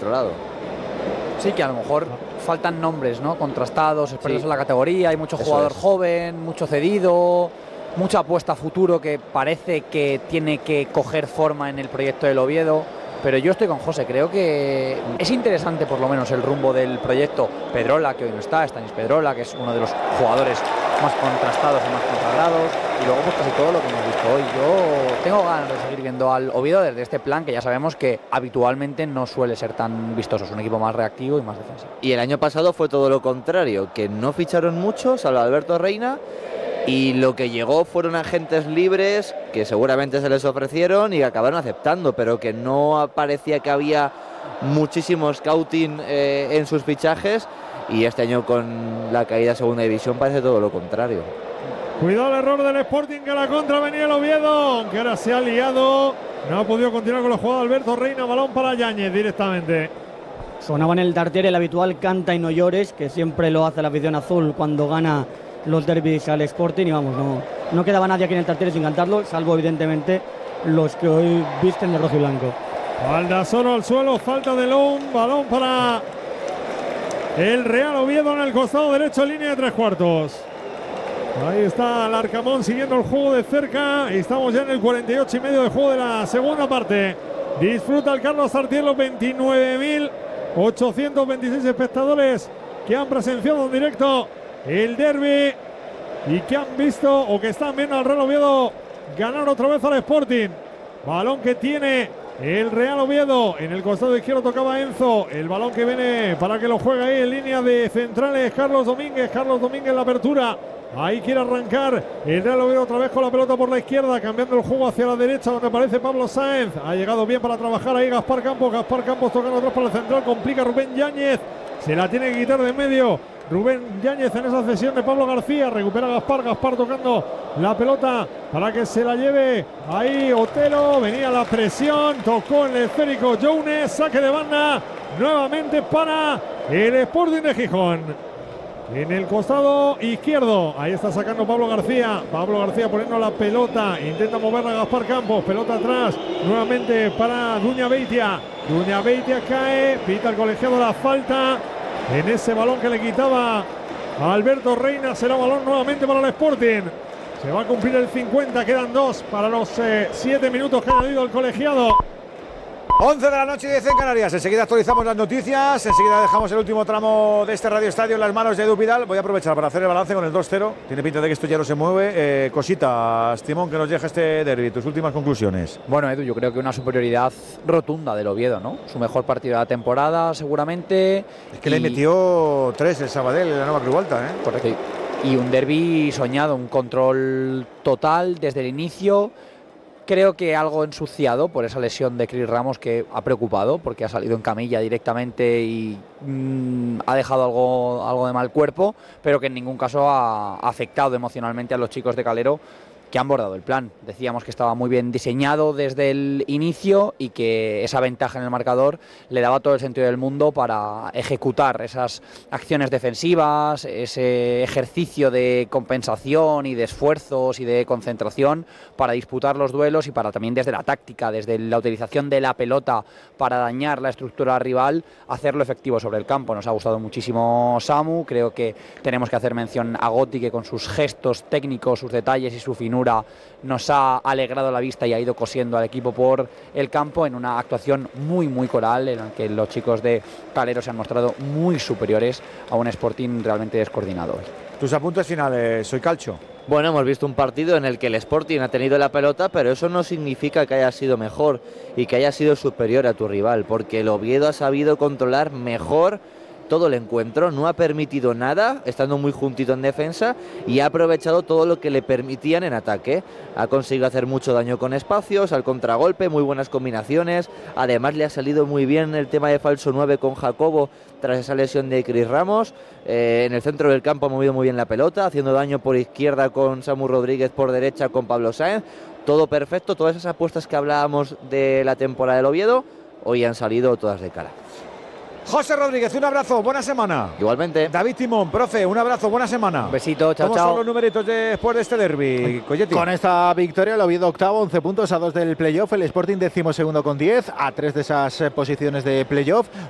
otro lado. Sí, que a lo mejor faltan nombres, ¿no? Contrastados, expertos Sí. en la categoría, hay mucho Eso jugador es. joven, mucho cedido, mucha apuesta a futuro que parece que tiene que coger forma en el proyecto del Oviedo. Pero yo estoy con José, creo que es interesante por lo menos el rumbo del proyecto. Pedrola, que hoy no está, Stanis Pedrola, que es uno de los jugadores más contrastados y más consagrados, y luego pues casi todo lo que hemos visto hoy. Yo tengo ganas de seguir viendo al Oviedo desde este plan, que ya sabemos que habitualmente no suele ser tan vistoso, es un equipo más reactivo y más defensivo. Y el año pasado fue todo lo contrario, que no ficharon mucho, salvo Alberto Reina, y lo que llegó fueron agentes libres que seguramente se les ofrecieron y que acabaron aceptando, pero que no parecía que había muchísimo scouting en sus fichajes, y este año con la caída a segunda división parece todo lo contrario. Cuidado el error del Sporting, que a la contra venía el Oviedo, que ahora se ha liado, no ha podido continuar con la jugada Alberto Reina, balón para Yáñez directamente. Sonaba en el Tartiere el habitual canta y no llores, que siempre lo hace la afición azul cuando gana los derbis al Sporting, y vamos, no quedaba nadie aquí en el Tartiere sin cantarlo, salvo evidentemente los que hoy visten de rojo y blanco. Aldasoro al suelo, falta de Lom, balón para el Real Oviedo en el costado derecho, línea de 3/4. Ahí está Larcamón siguiendo el juego de cerca. Estamos ya en el 48 y medio de juego de la segunda parte. Disfruta el Carlos Tartiere, los 29.826 espectadores que han presenciado en directo el derbi y que han visto o que están viendo al Real Oviedo ganar otra vez al Sporting. Balón que tiene el Real Oviedo en el costado izquierdo, tocaba Enzo. El balón que viene para que lo juegue ahí en línea de centrales Carlos Domínguez. Carlos Domínguez, la apertura. Ahí quiere arrancar el Real Oviedo otra vez con la pelota por la izquierda, cambiando el juego hacia la derecha donde aparece Pablo Sáenz. Ha llegado bien para trabajar ahí Gaspar Campos. Gaspar Campos tocando atrás para el central, complica Rubén Yáñez. Se la tiene que quitar de medio Rubén Yáñez en esa cesión de Pablo García. Recupera Gaspar tocando la pelota para que se la lleve ahí Otero. Venía la presión, tocó en el esférico Jones, saque de banda nuevamente para el Sporting de Gijón. En el costado izquierdo, ahí está sacando Pablo García. Pablo García poniendo la pelota, intenta moverla a Gaspar Campos, pelota atrás, nuevamente para Duña Beitia. Duña Beitia cae, pita el colegiado la falta en ese balón que le quitaba a Alberto Reina. Será balón nuevamente para el Sporting. Se va a cumplir el 50, quedan 2 para los 7 minutos que ha añadido el colegiado. 11 de la noche y 10 en Canarias. Enseguida actualizamos las noticias. Enseguida dejamos el último tramo de este Radio Estadio en las manos de Edu Vidal. Voy a aprovechar para hacer el balance con el 2-0. Tiene pinta de que esto ya no se mueve. Cositas, Timón, que nos deja este derbi. Tus últimas conclusiones. Bueno, Edu, yo creo que una superioridad rotunda del Oviedo, ¿no? Su mejor partido de la temporada, seguramente. Es que le metió 3 el Sabadell en la Nueva Cruz Alta, ¿eh? Correcto. Y un derbi soñado, un control total desde el inicio. Creo que algo ensuciado por esa lesión de Cris Ramos, que ha preocupado porque ha salido en camilla directamente y ha dejado algo de mal cuerpo, pero que en ningún caso ha afectado emocionalmente a los chicos de Calero, que han bordado el plan. Decíamos que estaba muy bien diseñado desde el inicio y que esa ventaja en el marcador le daba todo el sentido del mundo para ejecutar esas acciones defensivas, ese ejercicio de compensación y de esfuerzos y de concentración para disputar los duelos, y para también desde la táctica, desde la utilización de la pelota para dañar la estructura rival, hacerlo efectivo sobre el campo. Nos ha gustado muchísimo Samu. Creo que tenemos que hacer mención a Gotti, que con sus gestos técnicos, sus detalles y su finura nos ha alegrado la vista y ha ido cosiendo al equipo por el campo en una actuación muy coral, en la que los chicos de Calero se han mostrado muy superiores a un Sporting realmente descoordinado hoy. Tus apuntes finales, soy Calcho. Bueno, hemos visto un partido en el que el Sporting ha tenido la pelota, pero eso no significa que haya sido mejor y que haya sido superior a tu rival, porque el Oviedo ha sabido controlar mejor todo el encuentro, no ha permitido nada, estando muy juntito en defensa, y ha aprovechado todo lo que le permitían en ataque. Ha conseguido hacer mucho daño con espacios, al contragolpe, muy buenas combinaciones. Además le ha salido muy bien el tema de falso 9 con Jacobo tras esa lesión de Cris Ramos. En el centro del campo ha movido muy bien la pelota, haciendo daño por izquierda con Samu Rodríguez, por derecha con Pablo Sáenz. Todo perfecto, todas esas apuestas que hablábamos de la temporada del Oviedo, hoy han salido todas de cara. José Rodríguez, un abrazo, buena semana. Igualmente. David Timón, profe, un abrazo, buena semana. Un besito, chao, ¿Cómo chao. son los numeritos después de este derbi, Colletti? Con esta victoria el Oviedo octavo, 11 puntos a 2 del playoff, el Sporting 12º con 10, a 3 de esas posiciones de playoff.